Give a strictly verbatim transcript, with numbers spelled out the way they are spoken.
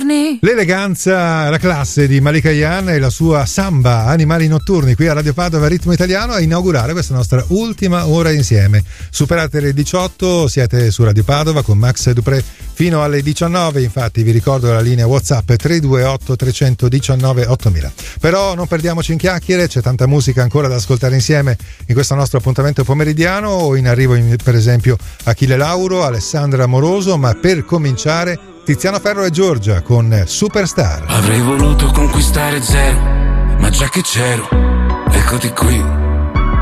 notturni. L'eleganza, la classe di Malika Ayane e la sua samba Animali notturni qui a Radio Padova Ritmo Italiano a inaugurare questa nostra ultima ora insieme. Superate le diciotto, siete su Radio Padova con Max Dupré fino alle diciannove. Infatti vi ricordo la linea WhatsApp tre due otto tre uno nove ottomila. Però non perdiamoci in chiacchiere, c'è tanta musica ancora da ascoltare insieme in questo nostro appuntamento pomeridiano. In arrivo in, per esempio Achille Lauro, Alessandra Moroso, ma per cominciare Tiziano Ferro e Giorgia con Superstar. Avrei voluto conquistare zero, ma già che c'ero, eccoti qui.